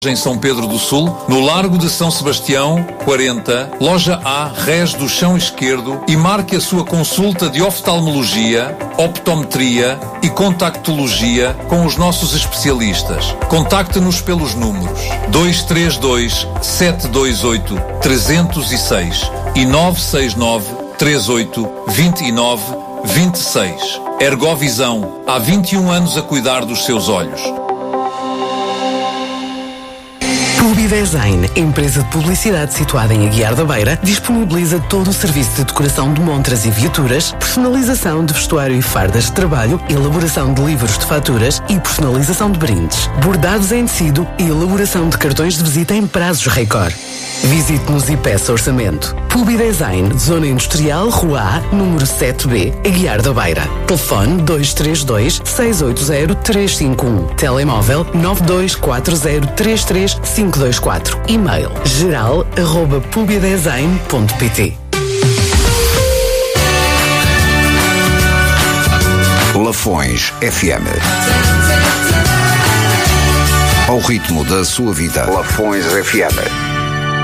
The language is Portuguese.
Em São Pedro do Sul, no Largo de São Sebastião, 40, Loja A, Rés do Chão Esquerdo, e marque a sua consulta de oftalmologia, optometria e contactologia com os nossos especialistas. Contacte-nos pelos números 232 728 306 e 969 38 29 26. Ergovisão, há 21 anos a cuidar dos seus olhos. Publidesign, empresa de publicidade situada em Aguiar da Beira, disponibiliza todo o serviço de decoração de montras e viaturas, personalização de vestuário e fardas de trabalho, elaboração de livros de faturas e personalização de brindes, bordados em tecido e elaboração de cartões de visita em prazos recorde. Visite-nos e peça orçamento. Publidesign, Zona Industrial, Rua A, número 7B, Aguiar da Beira. Telefone 232 680 351. Telemóvel 9240 33524. E-mail geral@publidesign.pt. Lafões FM. Ao ritmo da sua vida. Lafões FM.